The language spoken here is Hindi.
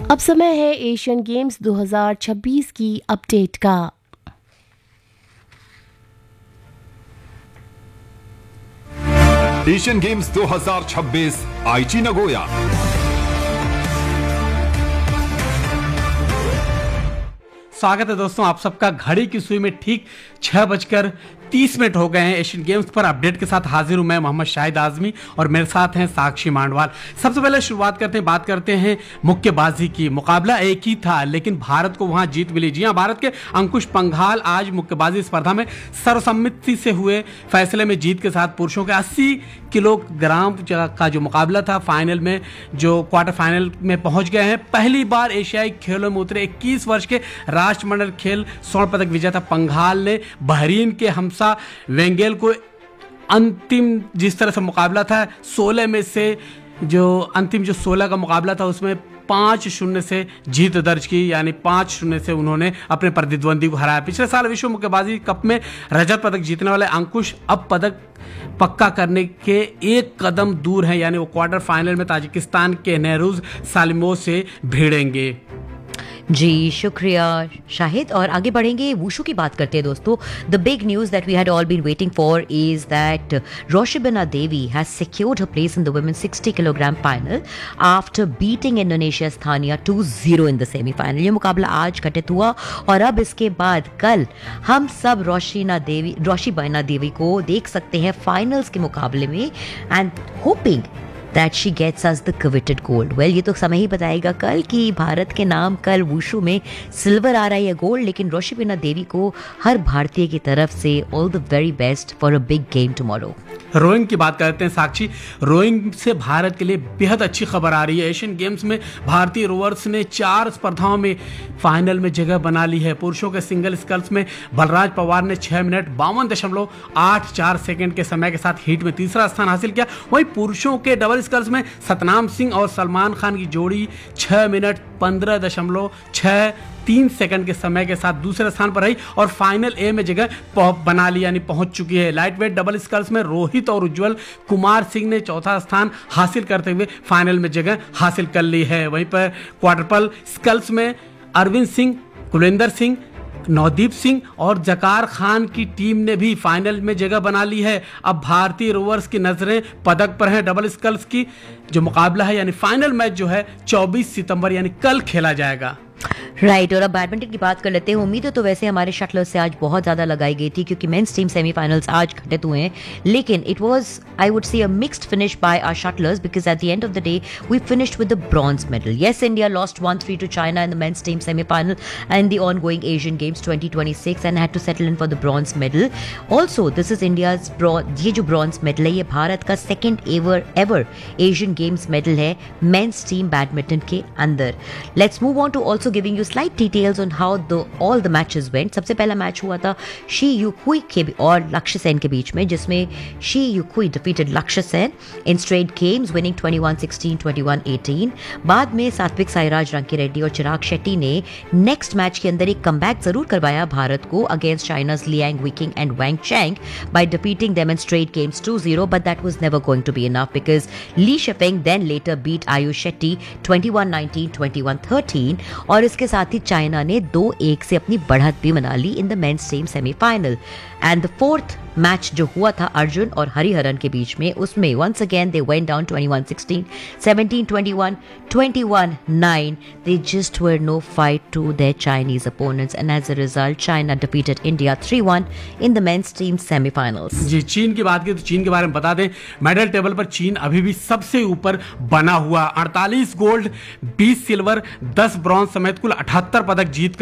अब समय है एशियन गेम्स 2026 की अपडेट का। एशियन गेम्स 2026 आईची नगोया। स्वागत है दोस्तों आप सबका। घड़ी की सुई में ठीक 6:30 हो गए हैं। एशियन गेम्स पर अपडेट के साथ हाजिर हूं मैं मोहम्मद शाहिद आजमी और मेरे साथ हैं साक्षी मांडवाल। सबसे पहले शुरुआत करते हैं, बात करते हैं मुक्केबाजी की। मुकाबला एक ही था लेकिन भारत को वहां जीत मिली। जी हां, भारत के अंकुश पंघाल आज मुक्केबाजी स्पर्धा में सर्वसम्मति से हुए फैसले में जीत के साथ पुरुषों के 80 किलोग्राम का जो मुकाबला था फाइनल में जो क्वार्टर फाइनल में पहुंच गए हैं। पहली बार एशियाई खेलों में उतरे 21 वर्ष के राष्ट्रमंडल खेल स्वर्ण पदक विजेता पंघाल ने बहरीन के हमसा वेंगेल को अंतिम जिस तरह से मुकाबला था 16 में से जो अंतिम 16 का मुकाबला था उसमें 5-0 से जीत दर्ज की, यानी 5-0 से उन्होंने अपने प्रतिद्वंदी को हराया। पिछले साल विश्व मुक्केबाजी कप में रजत पदक जीतने वाले अंकुश अब पदक पक्का करने के एक कदम दूर हैं, यानी वो क्वार्टर फाइनल में ताजिकिस्तान के नेहरूज सालिमोव से भिड़ेंगे। जी शुक्रिया शाहिद। और आगे बढ़ेंगे, वुशु की बात करते हैं दोस्तों। The big news that we had all been waiting for is that Roshibina Devi has secured her place in the women 60 kilogram final after beating Indonesia स्थानिया 2-0 in the semifinal. ये मुकाबला आज घटित हुआ और अब इसके बाद कल हम सब रोशिबिना देवी को देख सकते हैं फाइनल्स के मुकाबले में and hopping that she gets us the coveted gold. Well, ये तो समय ही बताएगा कल कि भारत के नाम कल वुशु में सिल्वर आ रहा है या गोल्ड, लेकिन रोशिबिना देवी को हर भारतीय की तरफ से all the very best for a big game tomorrow. Rowing की बात करते हैं साक्षी। रोइंग से भारत के लिए बेहद अच्छी खबर आ रही है। एशियन गेम्स में भारतीय रोवर्स ने 4 स्पर्धाओं में फाइनल में जगह बना ली है। पुरुषों के सिंगल स्कल्स में बलराज पवार ने 6 मिनट 52.84 सेकंड के समय के साथ हीट में तीसरा स्थान हासिल किया। वहीं पुरुषों के डबल स्कल्स में सतनाम सिंह और सलमान खान की जोड़ी 6 मिनट 15.63 सेकंड के समय के साथ दूसरे स्थान पर रही और फाइनल ए में जगह बना ली, यानी पहुंच चुकी है। लाइट वेट डबल स्कल्स में रोहित और उज्जवल कुमार सिंह ने चौथा स्थान हासिल करते हुए फाइनल में जगह हासिल कर ली है। वहीं पर क्वाड्रपल स्कल्स में अरविंद सिंह, कुलविंदर सिंह, नवदीप सिंह और जकार खान की टीम ने भी फाइनल में जगह बना ली है। अब भारतीय रोवर्स की नजरें पदक पर हैं। डबल स्कल्स की जो मुकाबला है यानी फाइनल मैच जो है 24 सितंबर यानी कल खेला जाएगा। राइट और अब बैडमिंटन की बात कर लेते हैं। उम्मीदें तो वैसे हमारे शटलर्स से आज बहुत ज़्यादा लगाई गई थी क्योंकि मेंस टीम सेमीफाइनल्स आज घटित हुए हैं, लेकिन it was I would say a mixed finish by our shuttlers because at the end of the day we finished with the bronze medal. Yes, India lost 1-3 to China in the men's team semifinal and the ongoing Asian games 2026 and had to settle in for the bronze medal. Also this is India's ये जो ब्रॉन्ज मेडल है ये भारत का second ever Asian games medal है मेंस टीम बैडमिंटन के अंदर। Let's move on to also giving you slight details on how all the matches went. सबसे पहला मैच हुआ था शी युकुई के और लक्ष्य सेन के बीच में, जिसमें शी युकुई डिफीटेड लक्ष्य Sen in straight games winning 21-16, 21-18। बाद में सात्विक साईराज रंकीरेड्डी और चिराग शेट्टी ने नेक्स्ट मैच के अंदर एक कमबैक जरूर करवाया भारत को against China's Liang Viking and Wang Chang by defeating them in straight games 2-0, but that was never going to be enough because Lee शेफेंग then later beat Ayush Shetty 21-19, 21-13 और इसके साथ ही चाइना ने 2-1 से अपनी बढ़त भी बना ली in the men's team semifinal. And the fourth match जो हुआ था अर्जुन और हरिहरन के बीच में, उसमें once again they went down 21-16, 17-21, 21-9. They just were no fight to their Chinese opponents and as a result China defeated India 3-1 in the men's team semifinals. जी, चीन की बात की तो चीन के बारे में बता दें, मेडल टेबल पर चीन अभी भी सबसे ऊपर बना हुआ 48 गोल्ड 20 सिल्वर 10 ब्रॉन्ज समेत कुल 78 पदक जीत